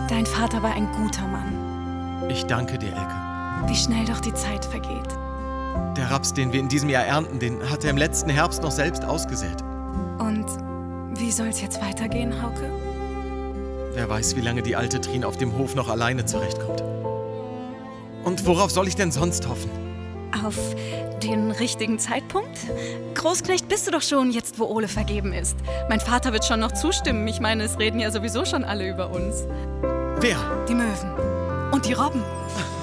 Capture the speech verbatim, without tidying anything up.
Dein Vater war ein guter Mann. Ich danke dir, Elke. Wie schnell doch die Zeit vergeht. Der Raps, den wir in diesem Jahr ernten, den hat er im letzten Herbst noch selbst ausgesät. Und wie soll's jetzt weitergehen, Hauke? Wer weiß, wie lange die alte Trin auf dem Hof noch alleine zurechtkommt. Und worauf soll ich denn sonst hoffen? Auf den richtigen Zeitpunkt? Großknecht bist du doch schon, jetzt wo Ole vergeben ist. Mein Vater wird schon noch zustimmen. Ich meine, es reden ja sowieso schon alle über uns. Wer? Die Möwen. Und die Robben.